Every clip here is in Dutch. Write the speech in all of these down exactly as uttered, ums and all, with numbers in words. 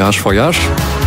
voyage, voyage.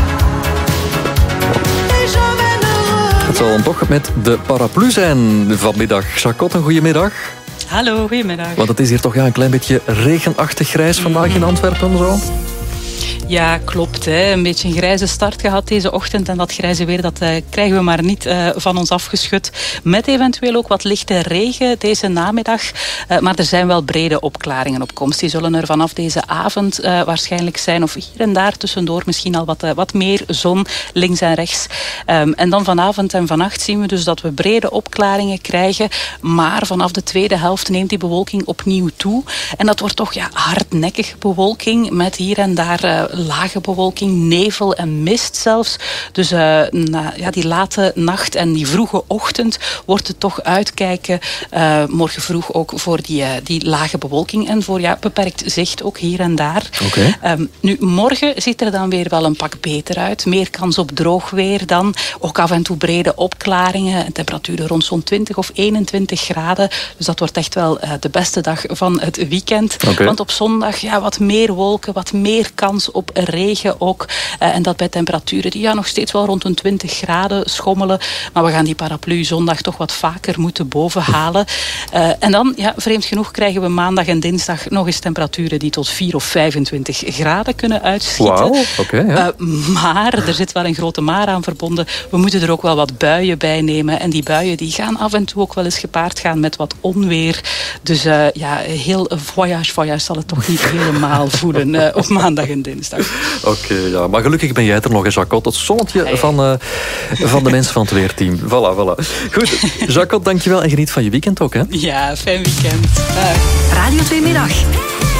Het zal dan toch met de paraplu zijn vanmiddag. Jacquot, een goedemiddag. Hallo, goedemiddag. Want het is hier toch ja, een klein beetje regenachtig grijs vandaag in Antwerpen, zo? Ja, klopt. Hè. Een beetje een grijze start gehad deze ochtend. En dat grijze weer dat, uh, krijgen we maar niet uh, van ons afgeschud. Met eventueel ook wat lichte regen deze namiddag. Uh, maar er zijn wel brede opklaringen op komst. Die zullen er vanaf deze avond uh, waarschijnlijk zijn. Of hier en daar tussendoor misschien al wat, uh, wat meer zon links en rechts. Um, en dan vanavond en vannacht zien we dus dat we brede opklaringen krijgen. Maar vanaf de tweede helft neemt die bewolking opnieuw toe. En dat wordt toch ja, hardnekkige bewolking. Met hier en daar Uh, lage bewolking, nevel en mist zelfs. Dus uh, na ja, die late nacht en die vroege ochtend wordt het toch uitkijken. Uh, morgen vroeg ook voor die, uh, die lage bewolking en voor ja, beperkt zicht ook hier en daar. Okay. Um, nu, morgen ziet er dan weer wel een pak beter uit. Meer kans op droog weer dan. Ook af en toe brede opklaringen. Temperaturen rond zo'n twintig of eenentwintig graden. Dus dat wordt echt wel uh, de beste dag van het weekend. Okay. Want op zondag ja, wat meer wolken, wat meer kans op regen ook. Uh, en dat bij temperaturen die ja, nog steeds wel rond een twintig graden schommelen. Maar we gaan die paraplu zondag toch wat vaker moeten bovenhalen. Uh, en dan, ja, vreemd genoeg, krijgen we maandag en dinsdag nog eens temperaturen die tot vier of vijfentwintig graden kunnen uitschieten. Wow, okay, ja. uh, maar, er zit wel een grote maar aan verbonden. We moeten er ook wel wat buien bij nemen. En die buien die gaan af en toe ook wel eens gepaard gaan met wat onweer. Dus uh, ja, heel voyage, voyage zal het toch niet helemaal voelen uh, op maandag en dinsdag. Oké, okay, ja. Maar gelukkig ben jij er nog, Jacquot. Het zonnetje hey. van, uh, van de mensen van het weerteam. Voilà, voilà. Goed, Jacquot, dankjewel en geniet van je weekend ook, hè? Ja, fijn weekend. Dag. Radio twee Middag.